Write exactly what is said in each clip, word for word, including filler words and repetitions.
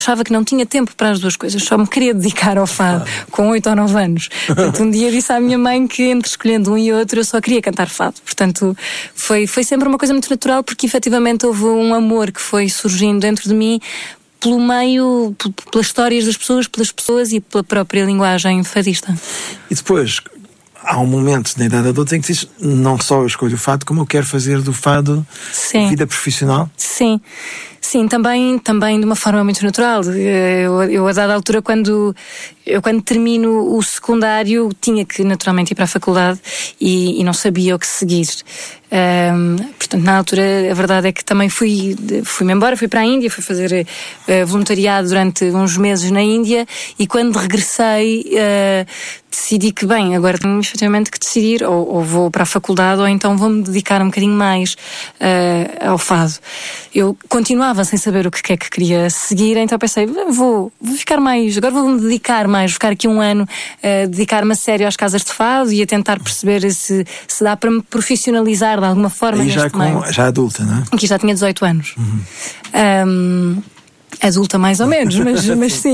achava que não tinha tempo para as duas coisas, só me queria dedicar ao fado com oito ou nove anos. Portanto, um dia disse à minha mãe que entre escolhendo um e outro eu só queria cantar fado. Portanto, foi, foi sempre uma coisa muito natural, porque efetivamente houve um amor que foi surgindo dentro de mim pelo meio, pelas histórias das pessoas, pelas pessoas e pela própria linguagem fadista. E depois, há um momento na idade adulta em que dizes, não só eu escolho o fado, como eu quero fazer do fado Sim. vida profissional? Sim. Sim, também, também de uma forma muito natural. Eu, eu a dada altura, quando, eu quando termino o secundário, tinha que naturalmente ir para a faculdade e, e não sabia o que seguir. Um, portanto, na altura, a verdade é que também fui, fui-me embora, fui para a Índia, fui fazer uh, voluntariado durante uns meses na Índia, e quando regressei, uh, decidi que, bem, agora tenho efetivamente que decidir, ou, ou vou para a faculdade, ou então vou-me dedicar um bocadinho mais uh, ao fado. Eu continuava sem saber o que é que queria seguir, então pensei, vou, vou ficar mais, agora vou-me dedicar mais, vou ficar aqui um ano, uh, dedicar-me a sério às casas de fado e a tentar perceber se, se dá para me profissionalizar de alguma forma. E já, com, já adulta, não é? Aqui já tinha dezoito anos. Uhum. Um, adulta mais ou menos, mas, mas sim.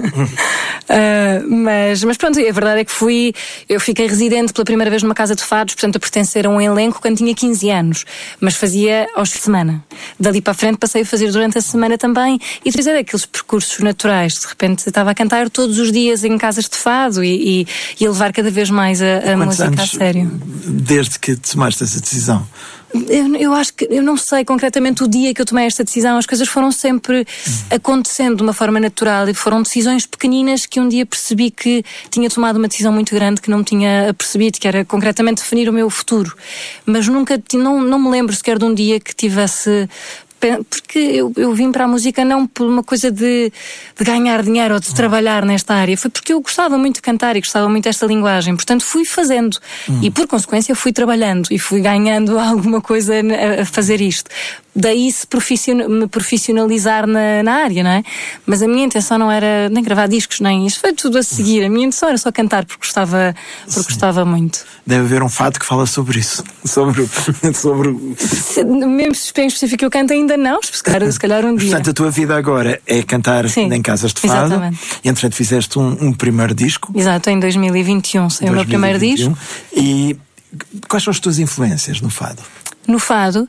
uh, mas, mas pronto, a verdade é que fui, eu fiquei residente pela primeira vez numa casa de fados, portanto a pertencer a um elenco quando tinha quinze anos, mas fazia aos fins de semana. Dali para a frente passei a fazer durante a semana também, e depois era aqueles percursos naturais, de repente estava a cantar todos os dias em casas de fado e, e, e a levar cada vez mais a, a música anos, a sério. Desde que tomaste essa decisão? Eu, eu acho que, eu não sei concretamente o dia que eu tomei esta decisão, as coisas foram sempre hum. acontecendo de uma forma natural, e foram decisões pequeninas que um dia percebi que tinha tomado uma decisão muito grande que não me tinha percebido, que era concretamente definir o meu futuro. Mas nunca, não, não me lembro sequer de um dia que tivesse... Porque eu, eu vim para a música não por uma coisa de, de ganhar dinheiro ou de trabalhar nesta área, foi porque eu gostava muito de cantar e gostava muito desta linguagem, portanto fui fazendo hum. e por consequência fui trabalhando e fui ganhando alguma coisa a fazer isto. Daí se profission... me profissionalizar na, na área, não é? Mas a minha intenção não era nem gravar discos, nem isso, foi tudo a seguir. A minha intenção era só cantar porque gostava, porque gostava muito. Deve haver um fado que fala sobre isso. Sobre, sobre... Se, mesmo em específico eu canto ainda não, se calhar, se calhar um dia. Portanto, a tua vida agora é cantar Sim, em casas de fado. Exatamente. E entretanto fizeste um, um primeiro disco. Exato, em dois mil e vinte e um saiu o meu primeiro disco. E quais são as tuas influências no fado? No fado,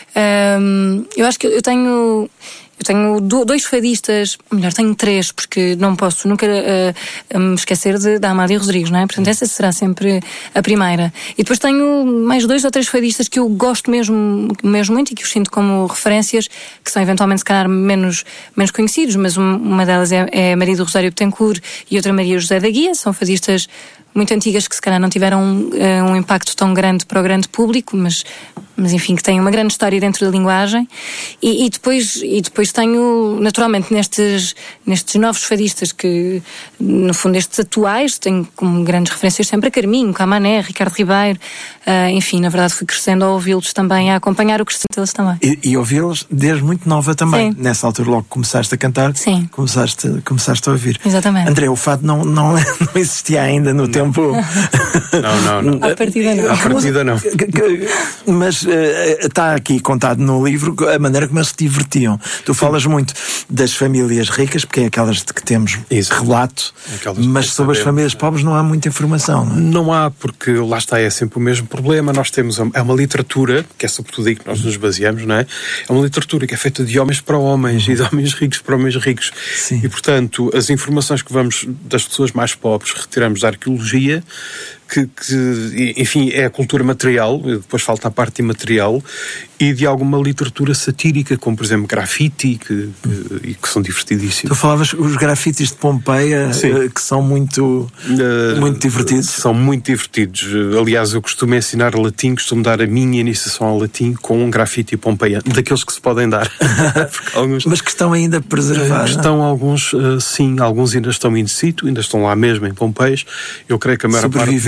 hum, eu acho que eu tenho... Eu tenho dois fadistas, melhor, tenho três, porque não posso nunca uh, me esquecer de, da Amália Rodrigues, não é? Portanto, essa será sempre a primeira. E depois tenho mais dois ou três fadistas que eu gosto mesmo, mesmo muito e que os sinto como referências, que são eventualmente, se calhar, menos, menos conhecidos, mas um, uma delas é, é Maria do Rosário Betancourt e outra Maria José da Guia. São fadistas muito antigas que se calhar não tiveram um, um impacto tão grande para o grande público, mas, mas enfim, que têm uma grande história dentro da linguagem. E, e, depois, e depois tenho, naturalmente, nestes, nestes novos fadistas que, no fundo, estes atuais, tenho como grandes referências sempre a Carminho, Camané, Ricardo Ribeiro, uh, enfim, na verdade fui crescendo a ouvi-los também, a acompanhar o crescimento deles também. E, e ouvi-los desde muito nova também. Sim. Nessa altura logo começaste a cantar, Sim. Começaste, começaste a ouvir. Exatamente. André, o fado não, não, não existia ainda no não. tempo... Não, não, não. À partida não. À partida não. Mas uh, está aqui contado no livro a maneira como eles se divertiam. Tu falas muito das famílias ricas, porque é aquelas de que temos Isso. relato, aquelas mas sobre as famílias pobres não há muita informação, não é? Não há, porque lá está, é sempre o mesmo problema. Nós temos, é uma literatura, que é sobretudo aí que nós nos baseamos, não é? É uma literatura que é feita de homens para homens uhum. e de homens ricos para homens ricos. Sim. E, portanto, as informações que vamos das pessoas mais pobres retiramos da arqueologia, Que, que, enfim, é a cultura material, depois falta a parte imaterial, e de alguma literatura satírica, como por exemplo grafite, que, que, que são divertidíssimos. Tu falavas os grafites de Pompeia, Sim. que são muito, uh, muito divertidos. São muito divertidos. Aliás, eu costumo ensinar latim, costumo dar a minha iniciação ao latim com um grafite Pompeia, daqueles que se podem dar. alguns, Mas que estão ainda preservados. Estão alguns, uh, sim, alguns ainda estão in situ, ainda estão lá mesmo em Pompeias. Eu creio que a maior parte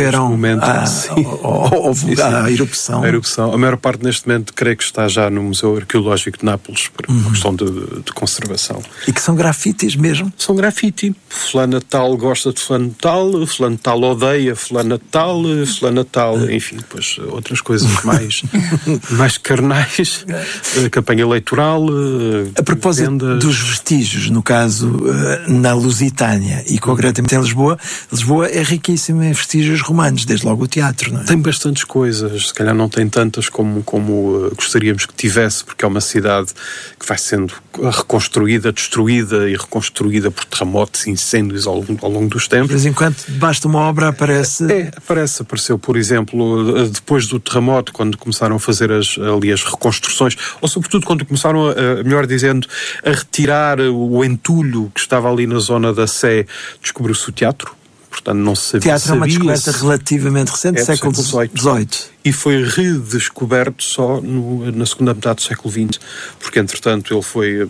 sobreviveram momento, à, ao, ao, sim, à erupção. A erupção. A maior parte neste momento creio que está já no Museu Arqueológico de Nápoles, por uma uhum. questão de, de conservação. E que são grafites mesmo? São grafite. Fulana tal gosta de fulano tal, fulano tal odeia fulana tal, fulana tal, uhum. enfim, depois outras coisas mais, mais carnais, campanha eleitoral. A propósito vendas. Dos vestígios, no caso, na Lusitânia e concretamente em Lisboa, Lisboa é riquíssima em vestígios romanos, desde logo o teatro, não é? Tem bastantes coisas, se calhar não tem tantas como, como uh, gostaríamos que tivesse, porque é uma cidade que vai sendo reconstruída, destruída e reconstruída por terremotos e incêndios ao, ao longo dos tempos. De vez em quando, basta uma obra, aparece... É, aparece, apareceu, por exemplo, depois do terremoto, quando começaram a fazer as, ali as reconstruções, ou sobretudo quando começaram, a, a, melhor dizendo, a retirar o entulho que estava ali na zona da Sé, descobriu-se o teatro. Portanto, não se sabia. O teatro é uma descoberta relativamente recente, é século dezoito. E foi redescoberto só no, na segunda metade do século vinte, porque entretanto ele foi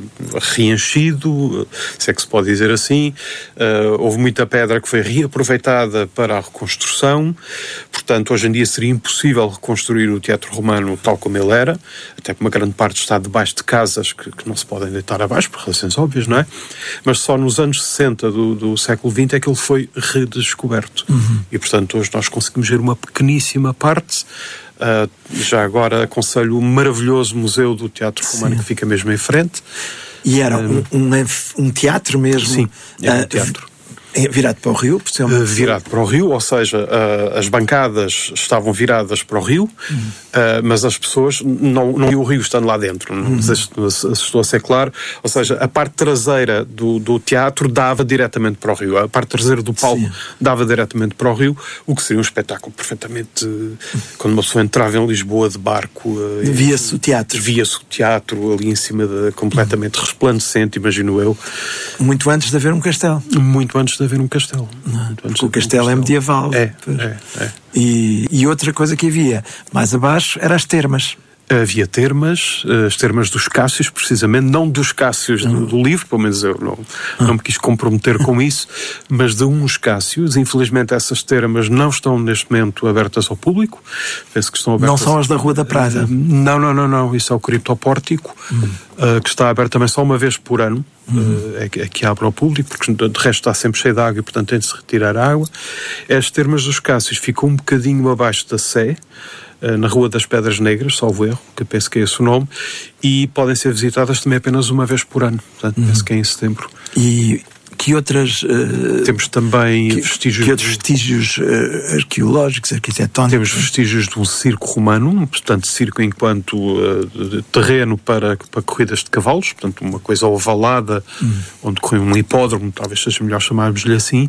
reenchido, se é que se pode dizer assim, uh, houve muita pedra que foi reaproveitada para a reconstrução, portanto hoje em dia seria impossível reconstruir o teatro romano tal como ele era, até que uma grande parte está debaixo de casas que, que não se podem deitar abaixo, por razões óbvias, não é? Mas só nos anos sessenta do, do século vinte é que ele foi redescoberto. Uhum. E portanto hoje nós conseguimos ver uma pequeníssima parte. Uh, já agora aconselho o maravilhoso Museu do Teatro Romano, sim, que fica mesmo em frente. E era um, um, um teatro mesmo? Sim, é um uh, teatro. Virado para o rio? Uh, virado para o rio, ou seja, uh, as bancadas estavam viradas para o rio, uhum. uh, mas as pessoas não, não viam o rio estando lá dentro. Uhum. Não sei se, se estou a ser claro. Ou seja, a parte traseira do, do teatro dava diretamente para o rio. A parte traseira do palco, sim, dava diretamente para o rio, o que seria um espetáculo perfeitamente... Uh, quando uma pessoa entrava em Lisboa de barco... Uh, via-se o teatro. Via-se o teatro ali em cima, de, completamente uhum. resplandecente, imagino eu. Muito antes de haver um castelo. Muito antes de haver um castelo. Não, porque o castelo, um castelo é medieval. É, é, é. E, e outra coisa que havia mais abaixo eram as termas. Havia termas, as termas dos Cássios, precisamente, não dos Cássios do, do livro, pelo menos eu não, não me quis comprometer com isso, mas de uns Cássios. Infelizmente essas termas não estão neste momento abertas ao público. Penso que estão abertas... Não são as da Rua da Prada? Não, não, não, não. Isso é o criptopórtico, hum. uh, que está aberto também só uma vez por ano. Uhum. É, que, é que abre ao público, porque de resto está sempre cheio de água e portanto tem de se retirar a água. As termas dos Cássios ficam um bocadinho abaixo da Sé, na Rua das Pedras Negras, salvo erro, que penso que é esse o nome, e podem ser visitadas também apenas uma vez por ano, portanto uhum. penso que é em setembro. E que outras... Uh, temos também que, vestígios... Que outros vestígios uh, arqueológicos, arquitetónicos? Temos vestígios de um circo romano, portanto circo enquanto uh, terreno para, para corridas de cavalos, portanto uma coisa ovalada, hum. onde corre um hipódromo, talvez seja melhor chamarmos-lhe assim,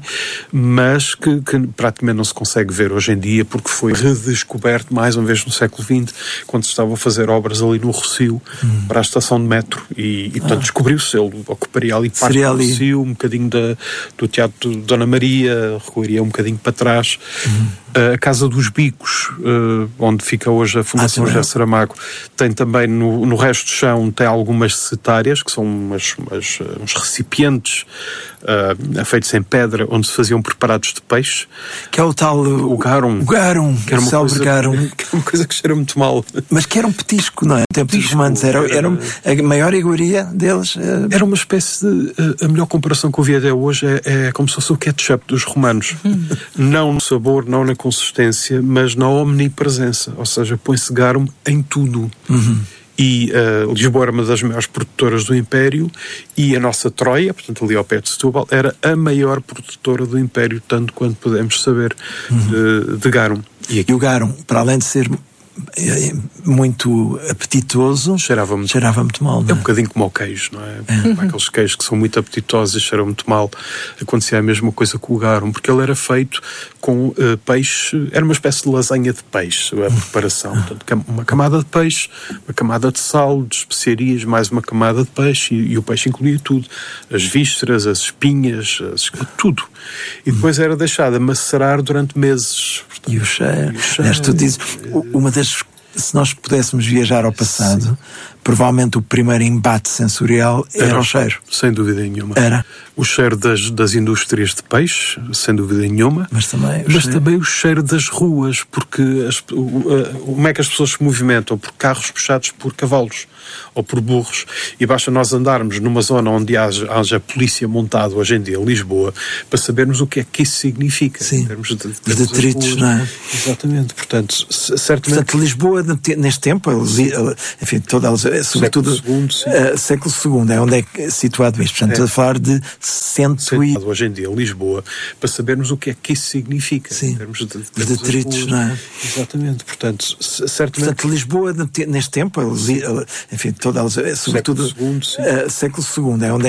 mas que, que praticamente não se consegue ver hoje em dia, porque foi redescoberto mais uma vez no século vinte, quando se estavam a fazer obras ali no Rossio, hum. para a estação de metro, e, e portanto ah. descobriu-se, ele ocuparia ali parte do Rossio, um bocadinho Da, do Teatro de Dona Maria, recuaria um bocadinho para trás. Uhum. Uh, a Casa dos Bicos, uh, onde fica hoje a Fundação ah, José Saramago, tem também no, no resto do chão tem algumas setárias, que são umas, umas, uns recipientes uh, feitos em pedra, onde se faziam preparados de peixe. Que é o tal... O garum. O garum. Que era uma, coisa, garum. Que era uma coisa que cheira muito mal. Mas que era um petisco, não é? Em tempos romanos. Era, era, era a maior iguaria deles. Uh... Era uma espécie de... A melhor comparação que eu vi até hoje é, é como se fosse o ketchup dos romanos. Não no sabor, não na consistência, mas na omnipresença. Ou seja, põe-se garum em tudo. Uhum. E uh, Lisboa era uma das maiores produtoras do Império, e a nossa Troia, portanto ali ao pé de Setúbal, era a maior produtora do Império, tanto quanto podemos saber, uhum. de, de garum. E, aqui... e o garum, para além de ser muito apetitoso, cheirava muito, cheirava muito mal. Não é? É um bocadinho como o queijo, não é? é. Aqueles queijos que são muito apetitosos e cheiram muito mal. Acontecia a mesma coisa com o garum, porque ele era feito com uh, peixe, era uma espécie de lasanha de peixe, a preparação. Portanto, uma camada de peixe, uma camada de sal, de especiarias, mais uma camada de peixe, e, e o peixe incluía tudo. As vísceras, as espinhas, as, tudo. E depois era deixado a macerar durante meses. Portanto, e o cheiro. E o cheiro. Mas tu dizes, uma das... Se nós pudéssemos viajar ao passado, sim, provavelmente o primeiro embate sensorial era, era o cheiro. Sem dúvida nenhuma. Era. O cheiro das, das indústrias de peixe, sem dúvida nenhuma. Mas também o, mas cheiro... também o cheiro das ruas, porque as, o, o, como é que as pessoas se movimentam? Por carros puxados por cavalos ou por burros. E basta nós andarmos numa zona onde haja, haja polícia montada hoje em dia, Lisboa, para sabermos o que é que isso significa. Sim. Em termos de, de, Os detritos, não é? Exatamente. Portanto, certamente... Portanto, Lisboa, neste tempo, enfim, toda a, sobretudo século segundo, sim. Uh, século segundo, é onde é situado isto. Portanto, é. a falar de cento e... Hoje em dia, Lisboa, para sabermos o que é que isso significa. Sim. Em termos de, de, Os detritos, não é? Exatamente. Portanto, certamente... Portanto, Lisboa, neste tempo, enfim, toda a, sobretudo século segundo, sim. uh, século segundo, é onde é